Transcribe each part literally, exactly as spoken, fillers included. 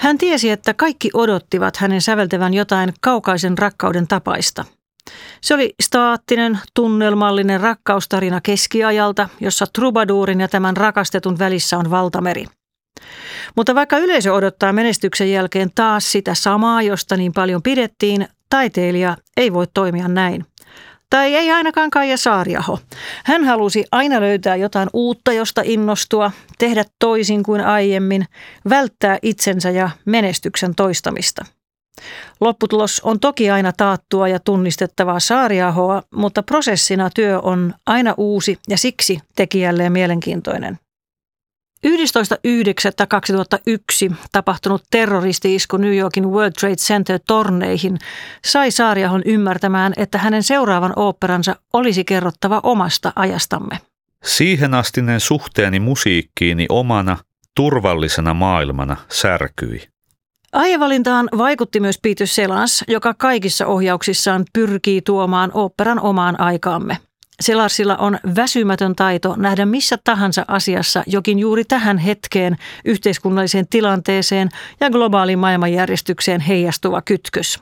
Hän tiesi, että kaikki odottivat hänen säveltävän jotain kaukaisen rakkauden tapaista. Se oli staattinen, tunnelmallinen rakkaustarina keskiajalta, jossa trubaduurin ja tämän rakastetun välissä on valtameri. Mutta vaikka yleisö odottaa menestyksen jälkeen taas sitä samaa, josta niin paljon pidettiin, taiteilija ei voi toimia näin. Tai ei ainakaan Kaija Saariaho. Hän halusi aina löytää jotain uutta, josta innostua, tehdä toisin kuin aiemmin, välttää itsensä ja menestyksen toistamista. Lopputulos on toki aina taattua ja tunnistettavaa Saariahoa, mutta prosessina työ on aina uusi ja siksi tekijälleen mielenkiintoinen. yhdestoista yhdeksättä kaksituhattayksi tapahtunut terroristi-isku New Yorkin World Trade Center-torneihin sai Saariahon ymmärtämään, että hänen seuraavan oopperansa olisi kerrottava omasta ajastamme. Siihenastinen suhteeni musiikkiini omana, turvallisena maailmana särkyi. Aihevalintaan vaikutti myös Peter Sellars, joka kaikissa ohjauksissaan pyrkii tuomaan oopperan omaan aikaamme. Selarsilla on väsymätön taito nähdä missä tahansa asiassa jokin juuri tähän hetkeen, yhteiskunnalliseen tilanteeseen ja globaaliin maailmanjärjestykseen heijastuva kytkös.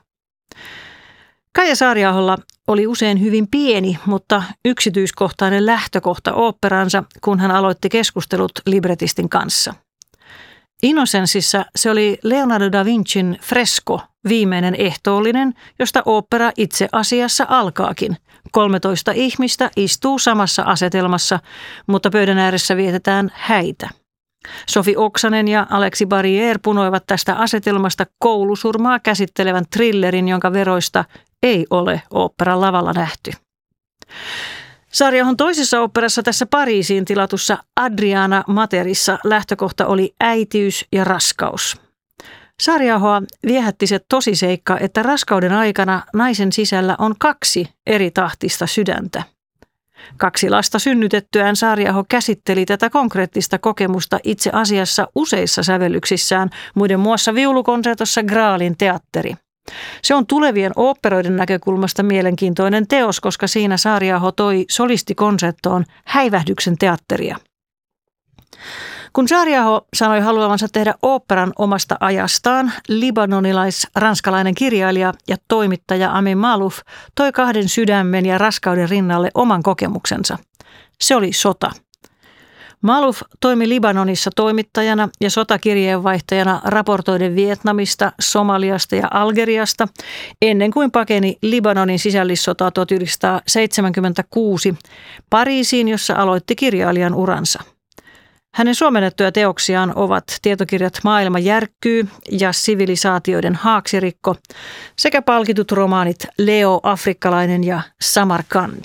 Kaija Saariaholla oli usein hyvin pieni, mutta yksityiskohtainen lähtökohta oopperansa, kun hän aloitti keskustelut libretistin kanssa. Innocenceissa se oli Leonardo da Vincin fresko, viimeinen ehtoollinen, josta ooppera itse asiassa alkaakin. kolmetoista ihmistä istuu samassa asetelmassa, mutta pöydän ääressä vietetään häitä. Sofi Oksanen ja Alexis Barrière punoivat tästä asetelmasta koulusurmaa käsittelevän thrillerin, jonka veroista ei ole oopperan lavalla nähty. Saariahon toisessa oopperassa tässä Pariisiin tilatussa Adriana Materissa lähtökohta oli äitiys ja raskaus. Saariahoa viehätti se tosiseikka, että raskauden aikana naisen sisällä on kaksi eri tahtista sydäntä. Kaksi lasta synnytettyään Saariaho käsitteli tätä konkreettista kokemusta itse asiassa useissa sävellyksissään, muiden muassa viulukonsertossa Graalin teatteri. Se on tulevien oopperoiden näkökulmasta mielenkiintoinen teos, koska siinä Saariaho toi solistikonserttoon häivähdyksen teatteria. Kun Saariaho sanoi haluavansa tehdä oopperan omasta ajastaan, libanonilais-ranskalainen kirjailija ja toimittaja Amin Maalouf toi kahden sydämen ja raskauden rinnalle oman kokemuksensa. Se oli sota. Maalouf toimi Libanonissa toimittajana ja sotakirjeenvaihtajana raportoiden Vietnamista, Somaliasta ja Algeriasta ennen kuin pakeni Libanonin sisällissotaa tuhatyhdeksänsataaseitsemänkymmentäkuusi Pariisiin, jossa aloitti kirjailijan uransa. Hänen suomennettuja teoksiaan ovat tietokirjat Maailma järkkyy ja Sivilisaatioiden haaksirikko sekä palkitut romaanit Leo Afrikkalainen ja Samarkand.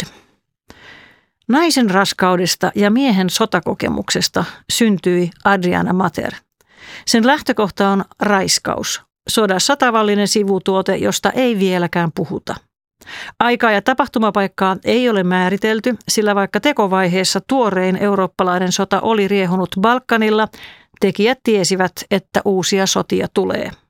Naisen raskaudesta ja miehen sotakokemuksesta syntyi Adriana Mater. Sen lähtökohta on raiskaus, sodassa tavallinen sivutuote, josta ei vieläkään puhuta. Aikaa ja tapahtumapaikkaa ei ole määritelty, sillä vaikka tekovaiheessa tuorein eurooppalainen sota oli riehunut Balkanilla, tekijät tiesivät, että uusia sotia tulee.